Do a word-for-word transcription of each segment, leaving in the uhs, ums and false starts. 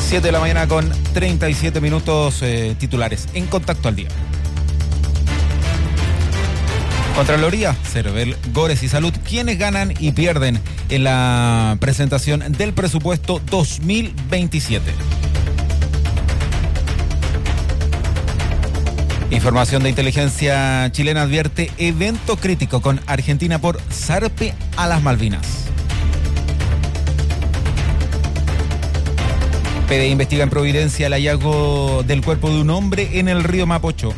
siete de la mañana con treinta y siete minutos eh, titulares en Contacto al Día. Contraloría, Cervel, Gores y Salud, quienes ganan y pierden en la presentación del presupuesto dos mil veintisiete. Información de inteligencia chilena advierte evento crítico con Argentina por zarpe a las Malvinas. P D I investiga en Providencia el hallazgo del cuerpo de un hombre en el río Mapocho.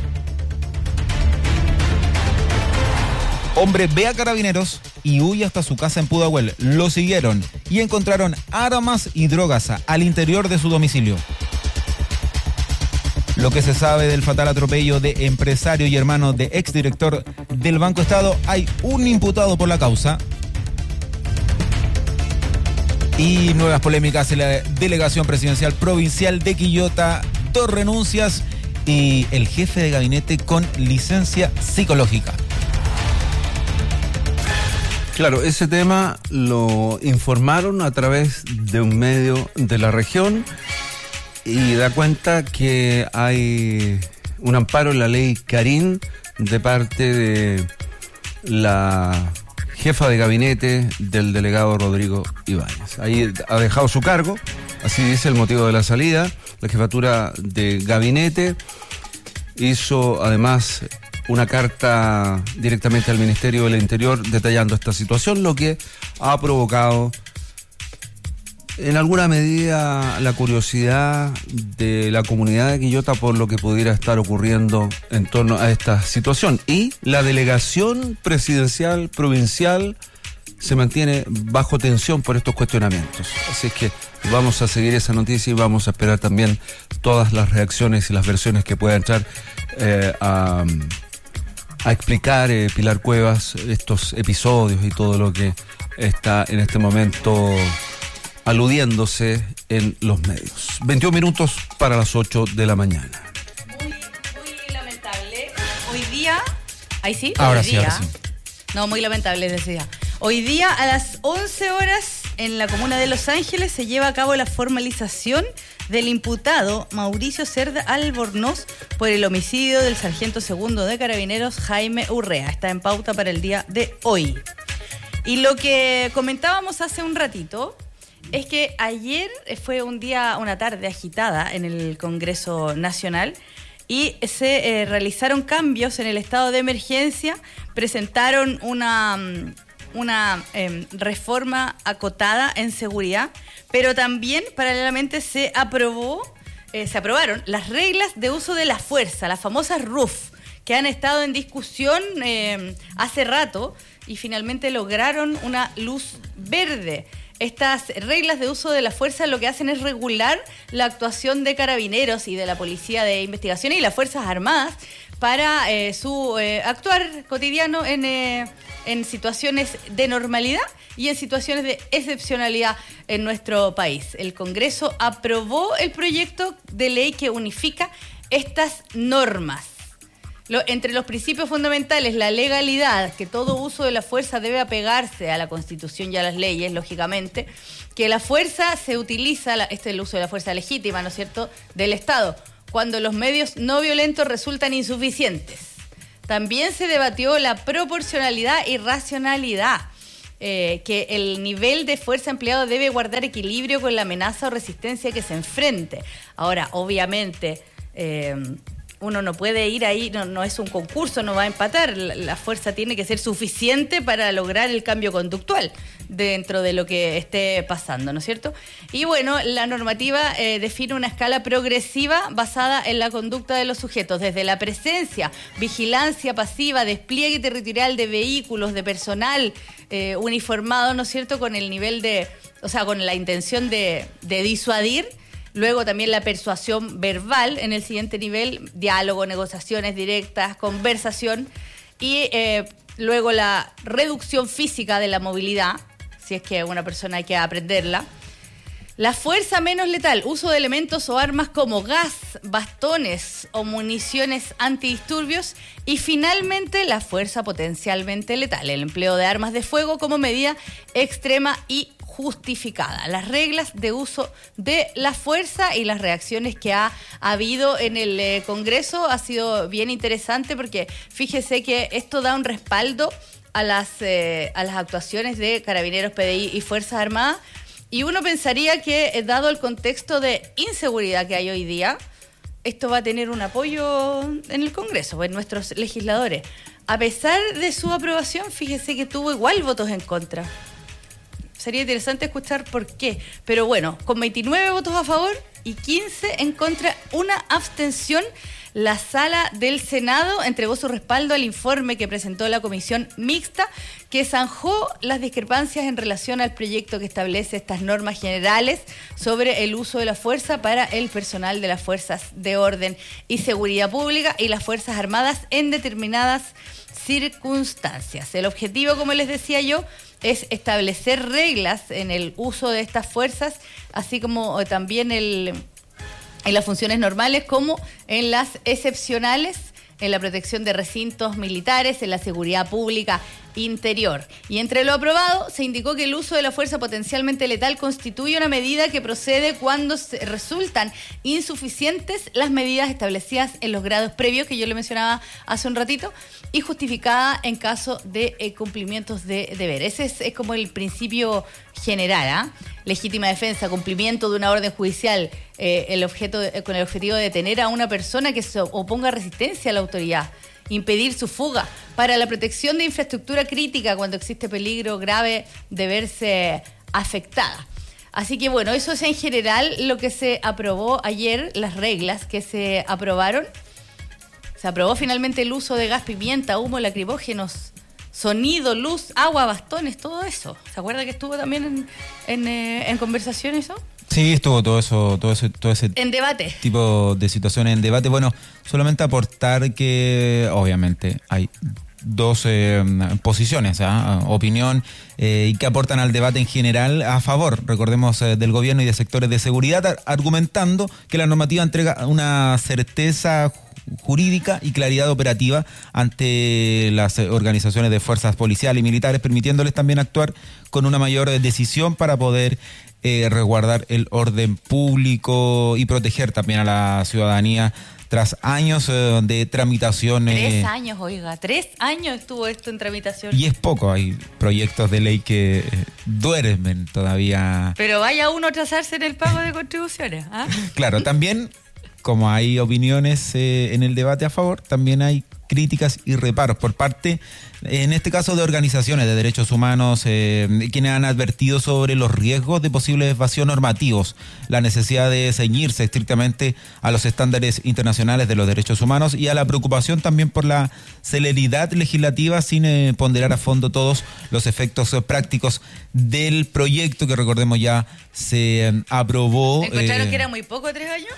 Hombre ve a carabineros y huye hasta su casa en Pudahuel. Lo siguieron y encontraron armas y drogas al interior de su domicilio. Lo que se sabe del fatal atropello de empresario y hermano de exdirector del Banco Estado, hay un imputado por la causa. Y nuevas polémicas en la delegación presidencial provincial de Quillota, dos renuncias y el jefe de gabinete con licencia psicológica. Claro, ese tema lo informaron a través de un medio de la región y da cuenta que hay un amparo en la ley Carín de parte de la jefa de gabinete del delegado Rodrigo Ibáñez. Ahí ha dejado su cargo, así dice el motivo de la salida. La jefatura de gabinete hizo además una carta directamente al Ministerio del Interior detallando esta situación, lo que ha provocado en alguna medida la curiosidad de la comunidad de Quillota por lo que pudiera estar ocurriendo en torno a esta situación. Y la delegación presidencial provincial se mantiene bajo tensión por estos cuestionamientos. Así es que vamos a seguir esa noticia y vamos a esperar también todas las reacciones y las versiones que pueda entrar eh, a, a explicar eh, Pilar Cuevas estos episodios y todo lo que está en este momento aludiéndose en los medios. veintiún minutos para las ocho de la mañana. Muy, muy lamentable. Hoy día... ¿Ahí sí? Ahora Hoy sí, día, ahora sí. No, muy lamentable, decía. Hoy día a las once horas en la comuna de Los Ángeles se lleva a cabo la formalización del imputado Mauricio Cerda Albornoz por el homicidio del sargento segundo de Carabineros Jaime Urrea. Está en pauta para el día de hoy. Y lo que comentábamos hace un ratito es que ayer fue un día, una tarde agitada en el Congreso Nacional y se eh, realizaron cambios en el estado de emergencia, presentaron una, una eh, reforma acotada en seguridad, pero también paralelamente se aprobó, eh, se aprobaron las reglas de uso de la fuerza, las famosas R U F, que han estado en discusión eh, hace rato y finalmente lograron una luz verde. Estas reglas de uso de la fuerza lo que hacen es regular la actuación de carabineros y de la Policía de Investigación y las Fuerzas Armadas para eh, su eh, actuar cotidiano en, eh, en situaciones de normalidad y en situaciones de excepcionalidad en nuestro país. El Congreso aprobó el proyecto de ley que unifica estas normas. Lo, entre los principios fundamentales, la legalidad, que todo uso de la fuerza debe apegarse a la Constitución y a las leyes, lógicamente, que la fuerza se utiliza, la, este es el uso de la fuerza legítima, ¿no es cierto?, del Estado, cuando los medios no violentos resultan insuficientes. También se debatió la proporcionalidad y racionalidad, eh, que el nivel de fuerza empleado debe guardar equilibrio con la amenaza o resistencia que se enfrente. Ahora, obviamente... Eh, Uno no puede ir ahí, no, no es un concurso, no va a empatar. La, la fuerza tiene que ser suficiente para lograr el cambio conductual dentro de lo que esté pasando, ¿no es cierto? Y bueno, la normativa eh, define una escala progresiva basada en la conducta de los sujetos, desde la presencia, vigilancia pasiva, despliegue territorial de vehículos, de personal eh, uniformado, ¿no es cierto?, con el nivel de, o sea, con la intención de, de disuadir. Luego también la persuasión verbal en el siguiente nivel, diálogo, negociaciones directas, conversación. Y eh, luego la reducción física de la movilidad, si es que una persona hay que aprenderla. La fuerza menos letal, uso de elementos o armas como gas, bastones o municiones antidisturbios. Y finalmente la fuerza potencialmente letal, el empleo de armas de fuego como medida extrema y justificada. Las reglas de uso de la fuerza y las reacciones que ha habido en el eh, Congreso ha sido bien interesante, porque fíjese que esto da un respaldo a las, eh, a las actuaciones de Carabineros, P D I y Fuerzas Armadas, y uno pensaría que, eh, dado el contexto de inseguridad que hay hoy día, esto va a tener un apoyo en el Congreso, en nuestros legisladores. A pesar de su aprobación, fíjese que tuvo igual votos en contra. Sería interesante escuchar por qué. Pero bueno, con veintinueve votos a favor y quince en contra, una abstención, la Sala del Senado entregó su respaldo al informe que presentó la Comisión Mixta, que zanjó las discrepancias en relación al proyecto que establece estas normas generales sobre el uso de la fuerza para el personal de las Fuerzas de Orden y Seguridad Pública y las Fuerzas Armadas en determinadas circunstancias. El objetivo, como les decía yo, es establecer reglas en el uso de estas fuerzas, así como también el, en las funciones normales como en las excepcionales, en la protección de recintos militares, en la seguridad pública interior. Y entre lo aprobado se indicó que el uso de la fuerza potencialmente letal constituye una medida que procede cuando se resultan insuficientes las medidas establecidas en los grados previos, que yo le mencionaba hace un ratito, y justificada en caso de eh, cumplimientos de deber. Ese es, es como el principio general, ¿ah? ¿eh? Legítima defensa, cumplimiento de una orden judicial, eh, el objeto eh, con el objetivo de detener a una persona que se oponga resistencia a la autoridad, impedir su fuga, para la protección de infraestructura crítica cuando existe peligro grave de verse afectada. Así que bueno, eso es en general lo que se aprobó ayer, las reglas que se aprobaron. Se aprobó finalmente el uso de gas pimienta, humo, lacrimógenos, sonido, luz, agua, bastones, todo eso. ¿Se acuerda que estuvo también en, en, eh, en conversación eso? Sí, estuvo todo eso, todo ese, todo ese en debate. Tipo de situaciones en debate. Bueno, solamente aportar que obviamente hay dos eh, posiciones, ¿eh? opinión eh, y que aportan al debate en general a favor, recordemos, eh, del gobierno y de sectores de seguridad, argumentando que la normativa entrega una certeza jurídica y claridad operativa ante las organizaciones de fuerzas policiales y militares, permitiéndoles también actuar con una mayor decisión para poder eh, resguardar el orden público y proteger también a la ciudadanía tras años eh, de tramitación. Tres eh, años, oiga, tres años estuvo esto en tramitación. Y es poco, hay proyectos de ley que eh, duermen todavía. Pero vaya uno a trazarse en el pago de contribuciones, ¿ah? Claro, también, como hay opiniones eh, en el debate a favor, también hay críticas y reparos por parte, en este caso, de organizaciones de derechos humanos, eh, quienes han advertido sobre los riesgos de posibles vacíos normativos, la necesidad de ceñirse estrictamente a los estándares internacionales de los derechos humanos y a la preocupación también por la celeridad legislativa sin eh, ponderar a fondo todos los efectos eh, prácticos del proyecto que, recordemos, ya se eh, aprobó. ¿Encontraron eh, que era muy poco, tres años?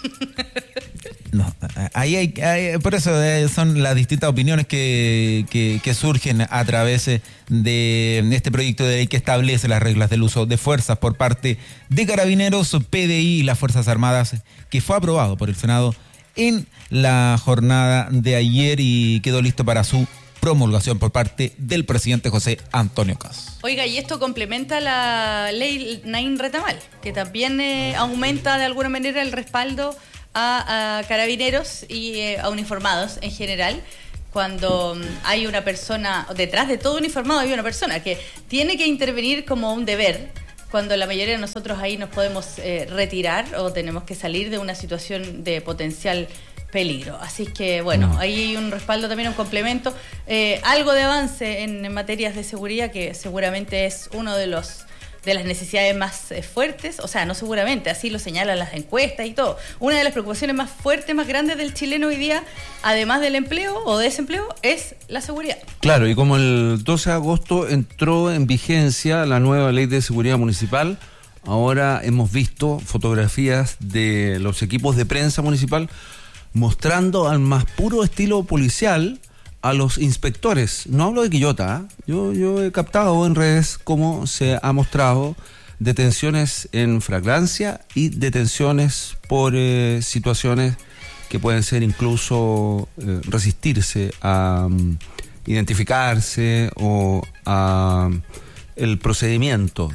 No, ahí hay, hay, por eso eh, son las distintas opiniones que, que, que surgen a través de este proyecto de ley que establece las reglas del uso de fuerzas por parte de Carabineros, P D I y las Fuerzas Armadas, que fue aprobado por el Senado en la jornada de ayer y quedó listo para su promulgación por parte del presidente José Antonio Kast. Oiga, y esto complementa la ley Nain Retamal, que también eh, aumenta de alguna manera el respaldo a, a carabineros y eh, a uniformados en general. Cuando um, hay una persona, detrás de todo uniformado hay una persona que tiene que intervenir como un deber, cuando la mayoría de nosotros ahí nos podemos eh, retirar o tenemos que salir de una situación de potencial peligro. Así que, bueno, no. Ahí hay un respaldo también, un complemento, eh, algo de avance en, en materias de seguridad, que seguramente es uno de los de las necesidades más eh, fuertes, o sea, no seguramente, así lo señalan las encuestas y todo. Una de las preocupaciones más fuertes, más grandes del chileno hoy día, además del empleo o desempleo, es la seguridad. Claro, y como el doce de agosto entró en vigencia la nueva ley de seguridad municipal, ahora hemos visto fotografías de los equipos de prensa municipal mostrando al más puro estilo policial a los inspectores. No hablo de Quillota, ¿eh? yo, yo he captado en redes cómo se ha mostrado detenciones en flagrancia y detenciones por eh, situaciones que pueden ser incluso eh, resistirse a um, identificarse o a um, el procedimiento.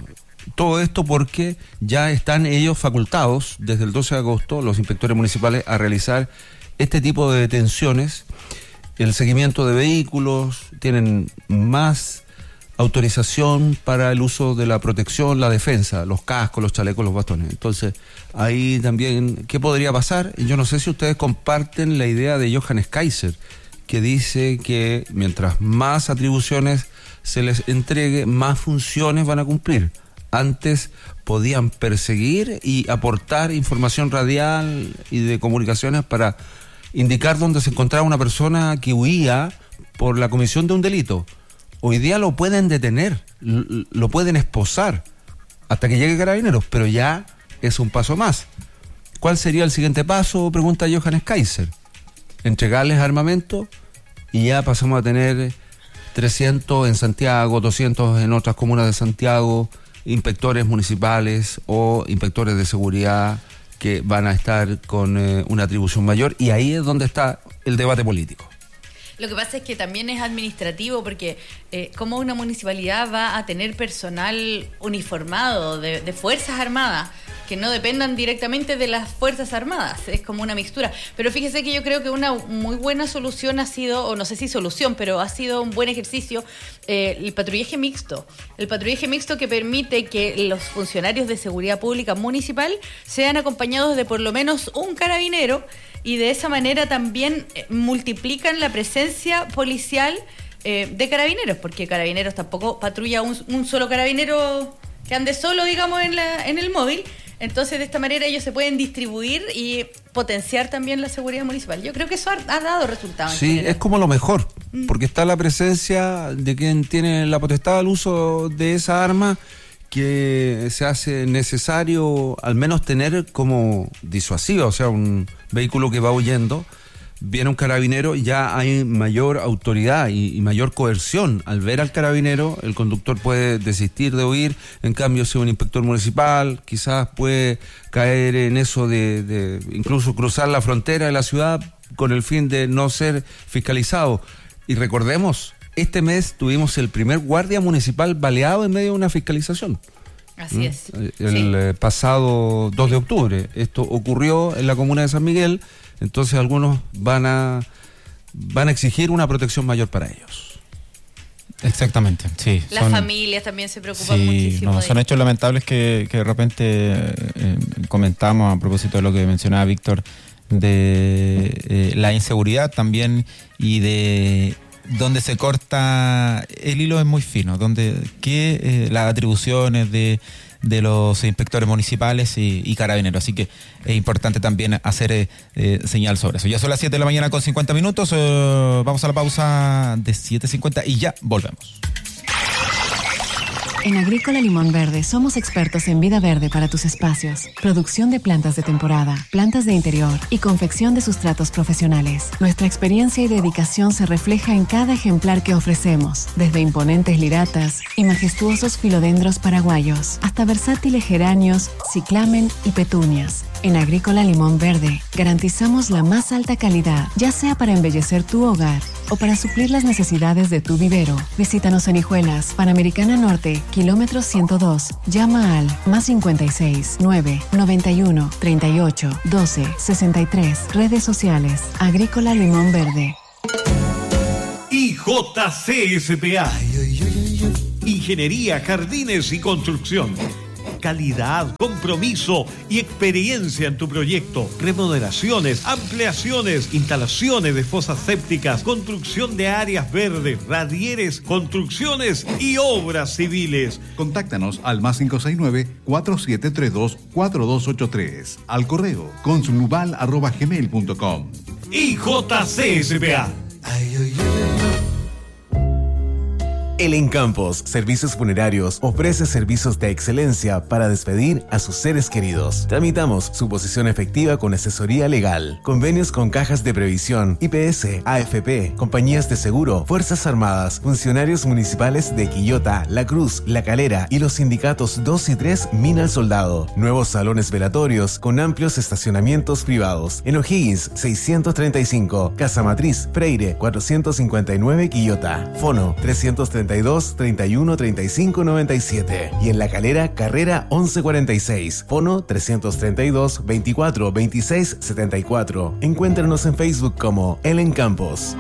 Todo esto porque ya están ellos facultados desde el doce de agosto, los inspectores municipales, a realizar este tipo de detenciones, el seguimiento de vehículos, tienen más autorización para el uso de la protección, la defensa, los cascos, los chalecos, los bastones. Entonces, ahí también, ¿qué podría pasar? Yo no sé si ustedes comparten la idea de Johannes Kaiser, que dice que mientras más atribuciones se les entregue, más funciones van a cumplir. Antes podían perseguir y aportar información radial y de comunicaciones para indicar dónde se encontraba una persona que huía por la comisión de un delito. Hoy día lo pueden detener, lo pueden esposar hasta que llegue Carabineros, pero ya es un paso más. ¿Cuál sería el siguiente paso? Pregunta Johannes Kaiser. Entregarles armamento y ya pasamos a tener trescientos en Santiago, doscientos en otras comunas de Santiago, inspectores municipales o inspectores de seguridad que van a estar con eh, una atribución mayor, y ahí es donde está el debate político. Lo que pasa es que también es administrativo, porque eh, ¿cómo una municipalidad va a tener personal uniformado de, de Fuerzas Armadas que no dependan directamente de las Fuerzas Armadas? Es como una mixtura. Pero fíjese que yo creo que una muy buena solución ha sido, o no sé si solución, pero ha sido un buen ejercicio, eh, el patrullaje mixto. El patrullaje mixto que permite que los funcionarios de seguridad pública municipal sean acompañados de por lo menos un carabinero, y de esa manera también eh, multiplican la presencia policial eh, de carabineros, porque carabineros tampoco patrulla un, un solo carabinero que ande solo, digamos, en, la, en el móvil. Entonces, de esta manera ellos se pueden distribuir y potenciar también la seguridad municipal. Yo creo que eso ha, ha dado resultados. Sí, es como lo mejor, mm. porque está la presencia de quien tiene la potestad al uso de esa arma, que se hace necesario al menos tener como disuasiva, o sea, un vehículo que va huyendo, viene un carabinero, ya hay mayor autoridad y, y mayor coerción. Al ver al carabinero, el conductor puede desistir de huir. En cambio, si un inspector municipal quizás puede caer en eso de, de incluso cruzar la frontera de la ciudad con el fin de no ser fiscalizado. Y recordemos, este mes tuvimos el primer guardia municipal baleado en medio de una fiscalización. Así ¿Mm? es. El sí. eh, pasado dos de octubre. Esto ocurrió en la comuna de San Miguel, entonces algunos van a van a exigir una protección mayor para ellos. Exactamente, sí. Las son, familias también se preocupan sí, muchísimo. No, de son hechos lamentables que, que de repente eh, comentamos a propósito de lo que mencionaba Víctor, de eh, la inseguridad también, y de donde se corta el hilo es muy fino, donde que eh, las atribuciones de, de los inspectores municipales y, y carabineros, así que es importante también hacer eh, eh, señal sobre eso. Ya son las siete de la mañana con cincuenta minutos, eh, vamos a la pausa de siete cincuenta y ya volvemos. En Agrícola Limón Verde somos expertos en vida verde para tus espacios, producción de plantas de temporada, plantas de interior y confección de sustratos profesionales. Nuestra experiencia y dedicación se refleja en cada ejemplar que ofrecemos, desde imponentes liratas y majestuosos filodendros paraguayos, hasta versátiles geranios, ciclamen y petunias. En Agrícola Limón Verde garantizamos la más alta calidad, ya sea para embellecer tu hogar o para suplir las necesidades de tu vivero. Visítanos en Hijuelas, Panamericana Norte, kilómetro ciento dos. Llama al más cincuenta y seis, nueve, noventa y uno, treinta y ocho, doce, sesenta y tres. Redes sociales, Agrícola Limón Verde. I J C S P A. Ingeniería, jardines y construcción. Calidad, compromiso y experiencia en tu proyecto. Remodelaciones, ampliaciones, instalaciones de fosas sépticas, construcción de áreas verdes, radieres, construcciones y obras civiles. Contáctanos al más cinco seis nueve, cuatro siete tres dos, cuatro dos ocho tres. Al correo consulnuval arroba gmail punto com. I J C S P A. El Encampos Servicios Funerarios ofrece servicios de excelencia para despedir a sus seres queridos. Tramitamos su posición efectiva con asesoría legal, convenios con cajas de previsión, I P S, A F P, compañías de seguro, Fuerzas Armadas, funcionarios municipales de Quillota, La Cruz, La Calera y los sindicatos dos y tres Mina al Soldado. Nuevos salones velatorios con amplios estacionamientos privados. En O'Higgins seiscientos treinta y cinco, Casa Matriz, Freire cuatrocientos cincuenta y nueve Quillota. Fono trescientos treinta ochenta y dos, treinta y uno, treinta y cinco, noventa y siete. Y en La Calera, carrera once cuarenta y seis. Fono trescientos treinta y dos, veinticuatro, veintiséis, setenta y cuatro. Encuéntranos en Facebook como El Encampos.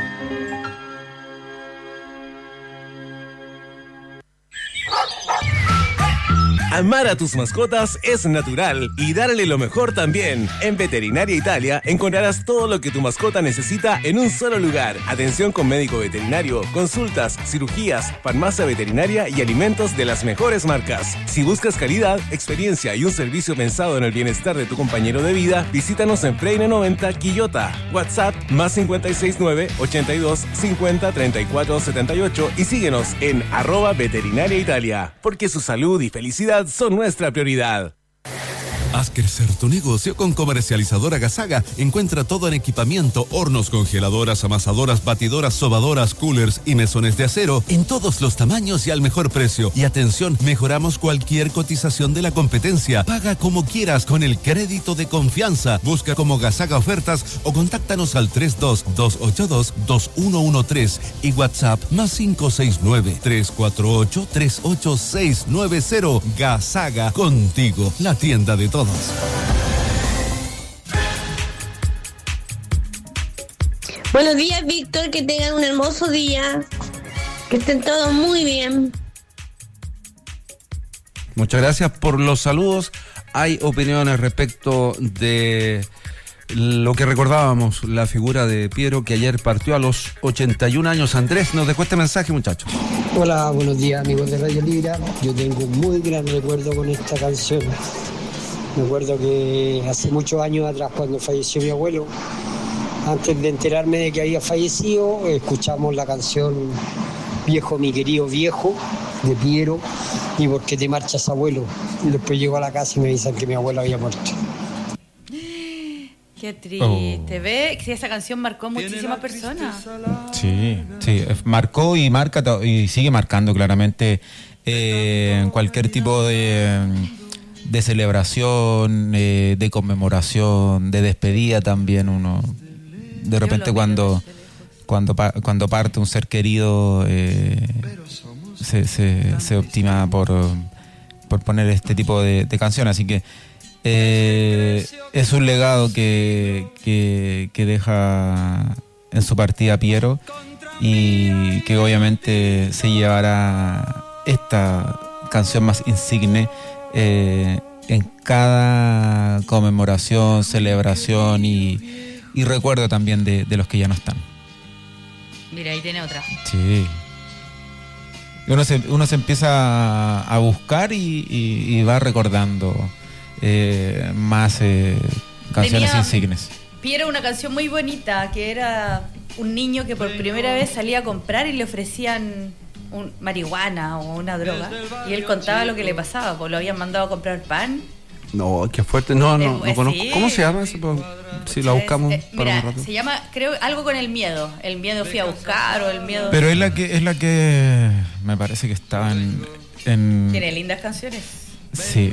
Amar a tus mascotas es natural y darle lo mejor también. En Veterinaria Italia encontrarás todo lo que tu mascota necesita en un solo lugar. Atención con médico veterinario, consultas, cirugías, farmacia veterinaria y alimentos de las mejores marcas. Si buscas calidad, experiencia y un servicio pensado en el bienestar de tu compañero de vida, visítanos en Freire noventa, Quillota. WhatsApp más cincuenta y seis nueve, ochenta y dos, cincuenta, treinta y cuatro, setenta y ocho y síguenos en arroba Veterinaria Italia, porque su salud y felicidad son nuestra prioridad. Haz crecer tu negocio con Comercializadora Gasaga. Encuentra todo en equipamiento, hornos, congeladoras, amasadoras, batidoras, sobadoras, coolers y mesones de acero en todos los tamaños y al mejor precio. Y atención, mejoramos cualquier cotización de la competencia. Paga como quieras con el crédito de confianza. Busca como Gasaga Ofertas o contáctanos al tres dos dos ocho dos dos uno uno tres y WhatsApp más cinco seis nueve, tres cuatro ocho, tres ocho seis nueve cero. Gasaga, contigo, la tienda de todos. Buenos días, Víctor, que tengan un hermoso día, que estén todos muy bien. Muchas gracias por los saludos. Hay opiniones respecto de lo que recordábamos, la figura de Piero, que ayer partió a los ochenta y un años. Andrés, nos dejó este mensaje, muchachos. Hola, buenos días, amigos de Radio Libra. Yo tengo un muy gran recuerdo con esta canción. Me acuerdo que hace muchos años atrás, cuando falleció mi abuelo, antes de enterarme de que había fallecido, escuchamos la canción Viejo, mi querido viejo, de Piero, y ¿por qué te marchas, abuelo? Y después llego a la casa y me dicen que mi abuelo había muerto. Qué triste. Oh. ¿Ve? Si esa canción marcó a muchísimas personas. Sí, sí, marcó y marca y sigue marcando claramente eh, cualquier tipo de... de celebración, eh, de conmemoración, de despedida también. Uno de repente cuando cuando cuando parte un ser querido eh, se, se, se optima por, por poner este tipo de, de canciones, así que eh, es un legado que, que, que deja en su partida Piero y que obviamente se llevará esta canción más insigne Eh, en cada conmemoración, celebración y, y recuerdo también de, de los que ya no están. Mira, ahí tiene otra. Sí. Uno se, uno se empieza a buscar y, y, y va recordando eh, más eh, canciones Tenía, insignes. Piero, una canción muy bonita que era un niño que por primera vez salía a comprar y le ofrecían un, marihuana o una droga, y él contaba lo que le pasaba, pues lo habían mandado a comprar pan. No, qué fuerte. No, no, eh, no conozco. Sí. ¿Cómo se llama eso? Si la buscamos eh, para mira, un rato. se llama, creo, algo con el miedo. El miedo fui a buscar o el miedo. Pero es la que es la que me parece que estaba en, en... Tiene lindas canciones. Sí.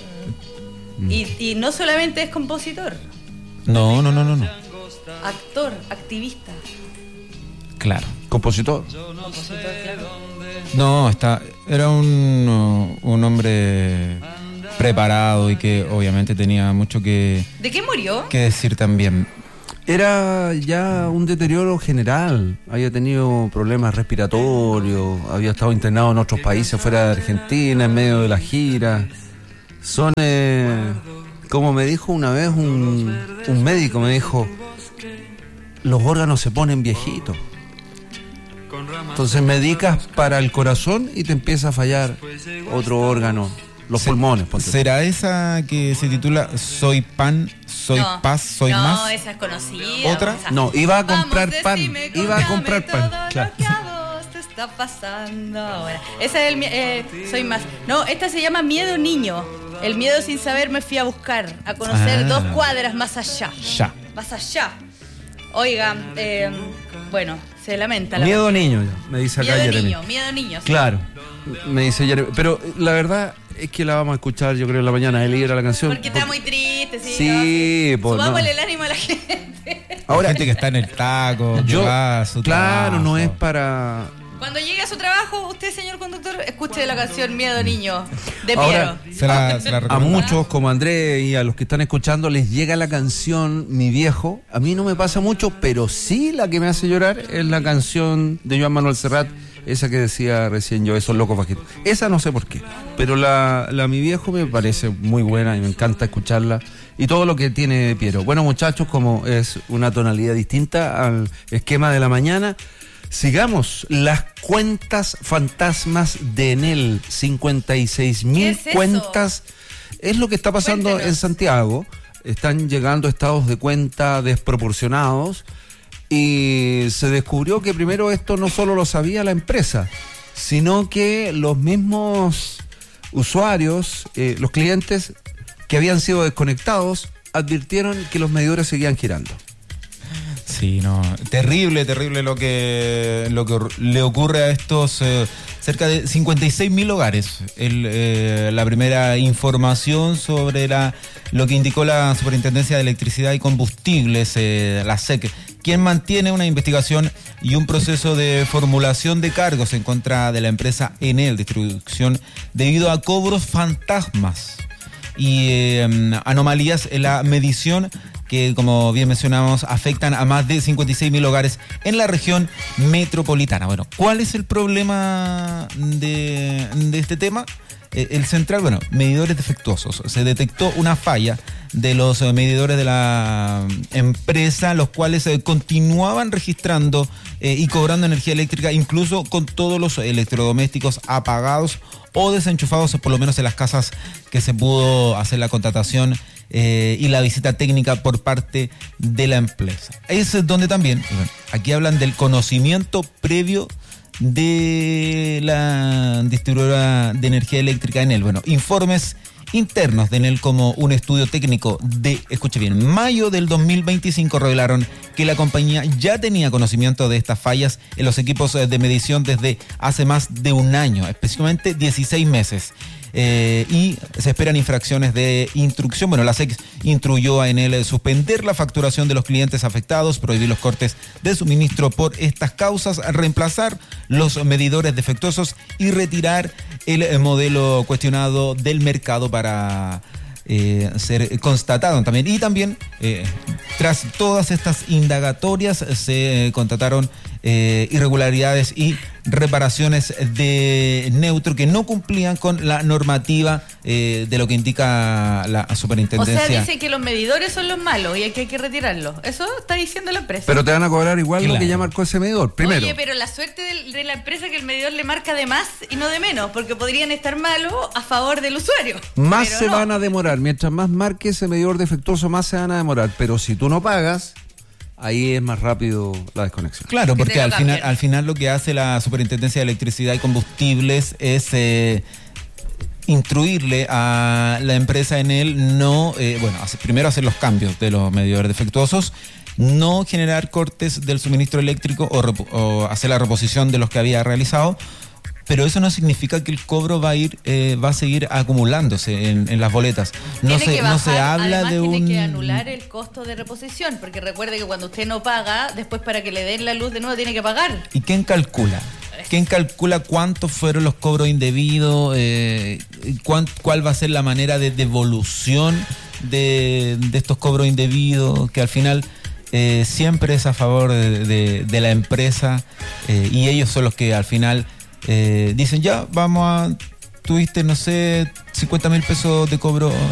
Y, y no solamente es compositor. No, no, no, no, no. Actor, activista. Claro. Compositor. Compositor, claro. No, está, era un, un hombre preparado y que obviamente tenía mucho que, ¿De qué murió? que decir también. Era ya un deterioro general, había tenido problemas respiratorios, había estado internado en otros países fuera de Argentina en medio de la gira. Son, eh, como me dijo una vez un, un médico, me dijo, los órganos se ponen viejitos. Entonces medicas para el corazón y te empieza a fallar otro órgano, los pulmones. ¿Será esa que se titula Soy pan, soy no, paz, soy no, más? No, esa es conocida. ¿Otra? O sea, no, iba a comprar vamos, pan. Decime, iba a comprar pan. Claro. Lo que a vos te está pasando ahora. Esa es el eh, Soy más. No, esta se llama Miedo Niño. El miedo sin saber me fui a buscar, a conocer ah. dos cuadras más allá. Ya. Más allá. Oigan, eh, bueno, se lamenta. La miedo verdad. niño, me dice acá Miedo Jeremy. niño, miedo niño. Sí. Claro, me dice Jeremy. Pero la verdad es que la vamos a escuchar, yo creo, en la mañana. Él era la canción. Porque está muy triste, sí. Sí, ¿no? por Subámosle no. el ánimo a la gente. Ahora gente que está en el taco, yo, que va a su claro, trabajo. no es para Cuando llegue a su trabajo, usted, señor conductor, escuche la canción Miedo Niño, de Ahora, Piero. Se la, se la A recomiendo. muchos, como Andrés y a los que están escuchando, les llega la canción Mi Viejo. A mí no me pasa mucho, pero sí la que me hace llorar es la canción de Joan Manuel Serrat, esa que decía recién yo, Esos Locos Bajitos. Esa no sé por qué, pero la, la Mi Viejo me parece muy buena y me encanta escucharla. Y todo lo que tiene Piero. Bueno, muchachos, como es una tonalidad distinta al esquema de la mañana, sigamos. Las cuentas fantasmas de Enel, cincuenta y seis mil ¿Qué es eso? cuentas. Es lo que está pasando Cuéntenos. en Santiago. Están llegando estados de cuenta desproporcionados y se descubrió que primero esto no solo lo sabía la empresa, sino que los mismos usuarios, eh, los clientes que habían sido desconectados, advirtieron que los medidores seguían girando. Sí, no, terrible, terrible lo que lo que le ocurre a estos eh, cerca de cincuenta y seis mil hogares. El, eh, la primera información sobre la lo que indicó la Superintendencia de Electricidad y Combustibles, eh, la S E C, quien mantiene una investigación y un proceso de formulación de cargos en contra de la empresa Enel Distribución debido a cobros fantasmas y eh, anomalías en la medición que, como bien mencionamos, afectan a más de cincuenta y seis mil hogares en la región metropolitana. Bueno, ¿cuál es el problema de, de este tema? Eh, el central, bueno, medidores defectuosos. Se detectó una falla de los eh, medidores de la empresa, los cuales eh, continuaban registrando eh, y cobrando energía eléctrica, incluso con todos los electrodomésticos apagados o desenchufados, por lo menos en las casas que se pudo hacer la contratación eh, y la visita técnica por parte de la empresa. Es donde también, bueno, aquí hablan del conocimiento previo de la distribuidora de energía eléctrica Enel. Bueno, informes internos de Enel, como un estudio técnico de, escuche bien, mayo del dos mil veinticinco, revelaron que la compañía ya tenía conocimiento de estas fallas en los equipos de medición desde hace más de un año, específicamente dieciséis meses. Eh, y se esperan infracciones de instrucción. Bueno, la S E C instruyó a Enel suspender la facturación de los clientes afectados, prohibir los cortes de suministro por estas causas, reemplazar los medidores defectuosos y retirar el modelo cuestionado del mercado para eh, ser constatado también. Y también, eh, tras todas estas indagatorias, se eh, constataron eh, irregularidades y reparaciones de neutro que no cumplían con la normativa eh, de lo que indica la superintendencia. O sea, dice que los medidores son los malos y que hay que retirarlos. Eso está diciendo la empresa. Pero te van a cobrar igual Claro. lo que ya marcó ese medidor, primero. Oye, pero la suerte de, de la empresa que el medidor le marca de más y no de menos, porque podrían estar malos a favor del usuario. Más Pero se no. van a demorar. Mientras más marque ese medidor defectuoso, más se van a demorar. Pero si tú no pagas, ahí es más rápido la desconexión. Claro, Que porque te lo al final, cambien. al final lo que hace la Superintendencia de Electricidad y Combustibles es eh, instruirle a la empresa Enel no, eh, bueno, hace- primero hacer los cambios de los medidores defectuosos, no generar cortes del suministro eléctrico o, repo- o hacer la reposición de los que había realizado. Pero eso no significa que el cobro va a ir, eh, va a seguir acumulándose en, en las boletas. No Tiene se, que no se bajar, habla además de tiene un. que anular el costo de reposición, porque recuerde que cuando usted no paga, después para que le den la luz de nuevo tiene que pagar. ¿Y quién calcula? ¿Quién calcula cuántos fueron los cobros indebidos? Eh, cuán- ¿Cuál va a ser la manera de devolución de, de estos cobros indebidos? Que al final eh, siempre es a favor de, de- de la empresa eh, y ellos son los que al final eh, dicen ya, vamos a, tuviste, no sé, cincuenta mil pesos de cobro